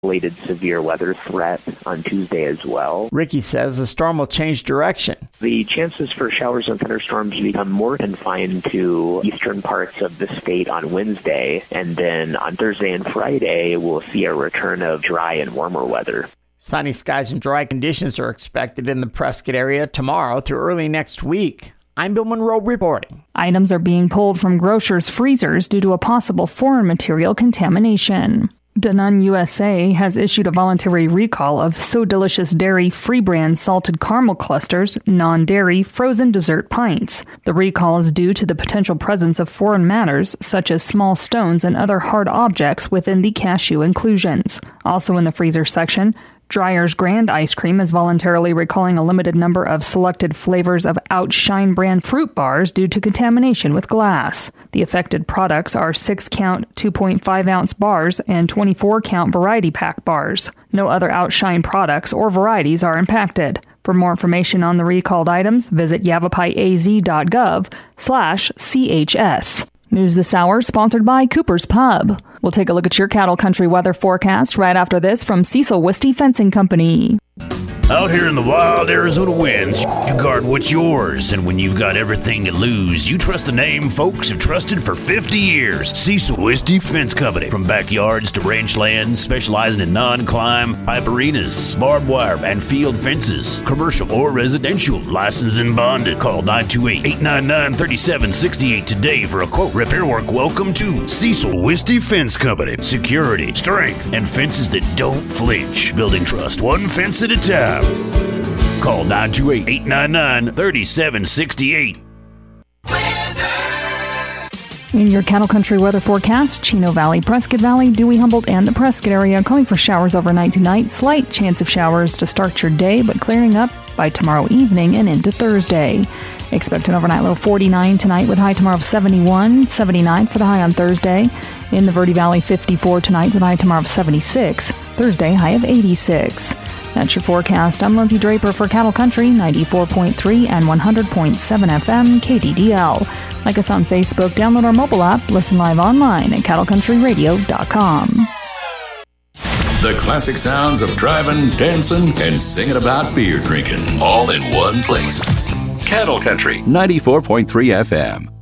isolated severe weather threat on Tuesday as well. Ricky says the storm will change direction. The chances for showers and thunderstorms become more confined to eastern parts of the state on Wednesday, and then on Thursday and Friday, we'll see a return of dry and warmer weather. Sunny skies and dry conditions are expected in the Prescott area tomorrow through early next week. I'm Bill Monroe reporting. Items are being pulled from grocers' freezers due to a possible foreign material contamination. Danone USA has issued a voluntary recall of So Delicious Dairy Free Brand Salted Caramel Clusters, non-dairy, frozen dessert pints. The recall is due to the potential presence of foreign matters, such as small stones and other hard objects within the cashew inclusions. Also in the freezer section, Dreyer's Grand Ice Cream is voluntarily recalling a limited number of selected flavors of Outshine brand fruit bars due to contamination with glass. The affected products are 6-count, 2.5-ounce bars and 24-count variety pack bars. No other Outshine products or varieties are impacted. For more information on the recalled items, visit yavapai.az.gov/CHS. News this hour sponsored by Cooper's Pub. We'll take a look at your cattle country weather forecast right after this from Cecil Wisty Fencing Company. Out here in the wild Arizona winds, you guard what's yours. And when you've got everything to lose, you trust the name folks have trusted for 50 years. Cecil Wisty Fence Company. From backyards to ranch lands, specializing in non-climb pipe arenas, barbed wire, and field fences. Commercial or residential. Licensed and bonded. Call 928-899-3768 today for a quote. Repair work. Welcome to Cecil Wisty Fence Company. Security, strength, and fences that don't flinch. Building trust one fence at a time. Call 928-899-3768. In your cattle country weather forecast, Chino Valley, Prescott Valley, Dewey, Humboldt, and the Prescott area calling for showers overnight tonight. Slight chance of showers to start your day, but clearing up by tomorrow evening and into Thursday. Expect an overnight low 49 tonight with high tomorrow of 71, 79 for the high on Thursday. In the Verde Valley, 54 tonight with high tomorrow of 76. Thursday, high of 86. That's your forecast. I'm Lindsay Draper for Cattle Country, 94.3 and 100.7 FM, KDDL. Like us on Facebook, download our mobile app, listen live online at cattlecountryradio.com. The classic sounds of driving, dancing, and singing about beer drinking, all in one place. Cattle Country, 94.3 FM.